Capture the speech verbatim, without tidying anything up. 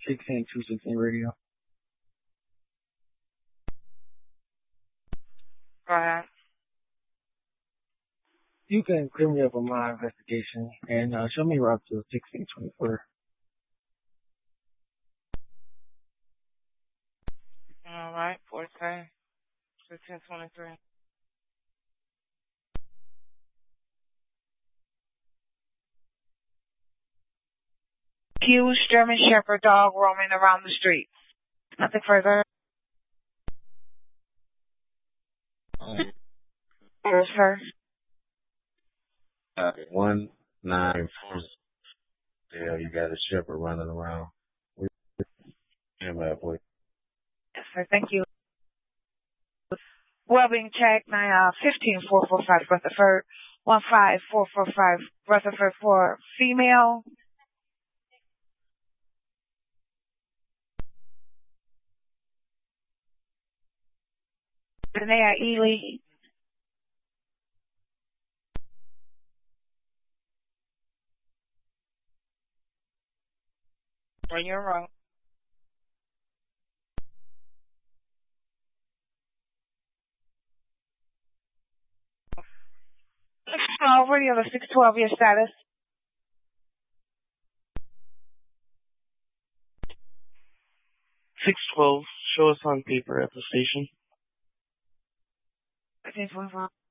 sixteen two sixteen radio. Go ahead. You can clear me up on my investigation and uh, show me route to sixteen twenty-four. All right, four K, fifteen twenty-three. Huge German Shepherd dog roaming around the streets. Nothing further. Where's her? Uh, one nine four. Yeah, you got a shepherd running around. Yeah, boy. Yes, sir. Thank you. Well-being check, nine, uh, fifteen four four five Rutherford, one five four four five Rutherford for female. Danae Ely. On your road. Uh, radio the six twelve, your status. six twelve, show us on paper at the station. fifteen twenty-four.